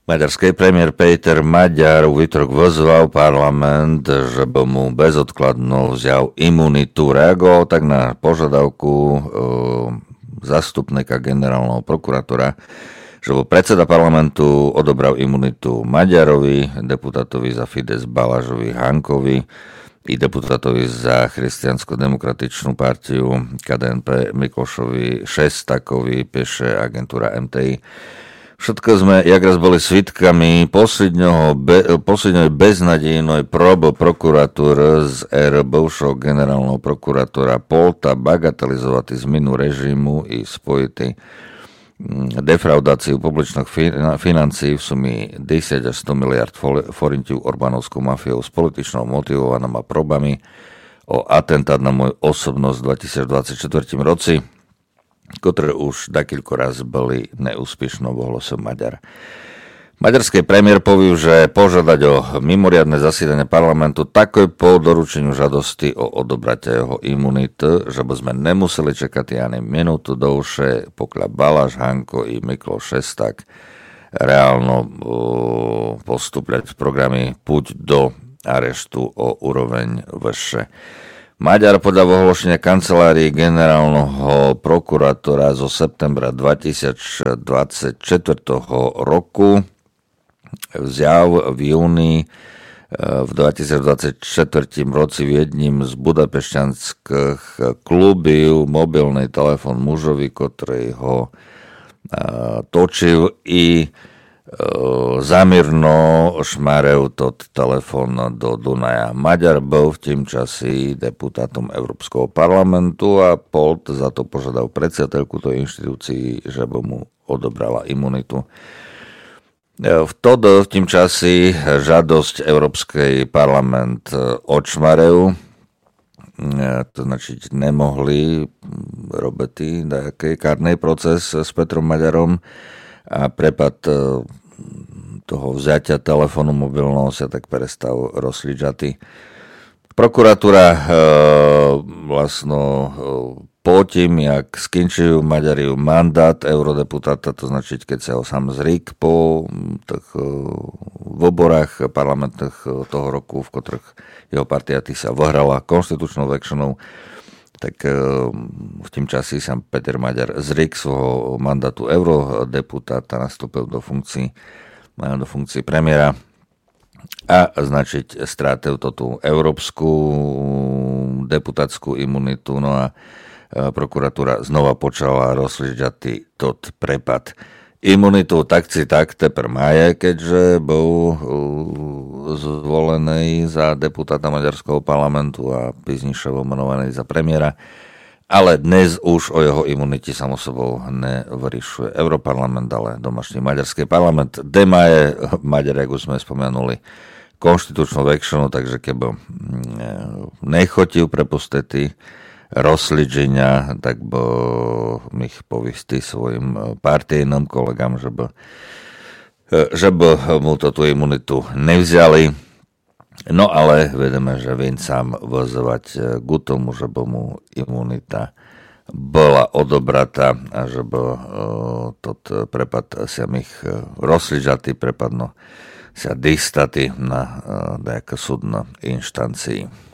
Maďarský premiér Péter Magyar útorok vyzval parlament, že by mu bezodkladno vzal imunitu. Reagoval tak na požiadavku zastupníka generálneho prokurátora, že bol predseda parlamentu odobral imunitu Magyarovi, deputátovi za Fides Balažovi Hankovi i deputátovi za Christiansko-demokratičnú partiu KDNP Miklošovi Šestakovi, píše agentúra MTI. Všetko sme, jak raz boli svedkami poslednej beznadejnej proby prokuratúry z bivšieho generálneho prokurátora Polta bagatelizovať zmenu režimu i spojitý defraudáciu publičných financií v sumi 10 až 100 miliard forintov Orbánovskou mafiou s političnou motivovanými probami o atentát na moju osobnosť v 2024 roci, ktoré už dakilko raz boli neúspešnou hlasom Maďar. Maďarský premiér povedal, že požiadať o mimoriadne zasídanie parlamentu takoj po doručeniu žadosti o odobratie jeho imunity, že by sme nemuseli čakať ani minútu dlhšie, pokiaľ Balaš, Hanko i Mikloš Šestak reálno postúpľať v programy Puť do areštu o úroveň vyššie. Maďar podľa ohlášenia kancelárii generálneho prokurátora zo septembra 2024 roku vzal v júni v 2024 roci v jedním z budapešťanských klubov mobilný telefon mužovi, ktorý ho točil i zamírno šmarev tot telefon do Dunaja. Maďar bol v tým časi deputátom Európskeho parlamentu a Polt za to požiadal predsedateľku tej inštitúcii, že by mu odobrala imunitu. V tým časi žiadosť Európskej parlament odšmarev, to značiť nemohli robiť nejaký kárny proces s Petrom Maďarom a prepad toho vzatia telefónu mobilného sa tak prestal rozsličatý. Prokuratúra vlastno po tým, jak skončil Maďari mandát eurodeputáta, to značiť, keď sa ho sám zrík po tých voborách parlamentných toho roku, v ktorých jeho partia sa vyhrala konštitučnou väčšinou, tak v tým časi sa Peter Maďar zrík svojho mandátu eurodeputáta, nastúpil do funkcie premiéra a značiť strátil to tú európsku deputátsku imunitu. No a prokuratúra znova počala rozsličať tot prepad. Imunitu tak či tak teper maje, keďže bol zvolený za deputáta Maďarského parlamentu a písnišovo menovaný za premiéra. Ale dnes už o jeho imunite samo sebou nevyriešuje Europarlament, ale domašný Maďarský parlament. Demaje Maďar, ako sme spomenuli, konštitučnú väčšinu, takže keby nechotil prepustiť rozsličenia, tak by ich povistí svojim partijným kolegám, že by mu tú imunitu nevzali. No ale vedeme, že vien sám vozovať k tomu, že by mu imunita bola odobratá a že by tot prepad sa ich rozsličatý prepadno sa distaty na nejaké súdne inštancii.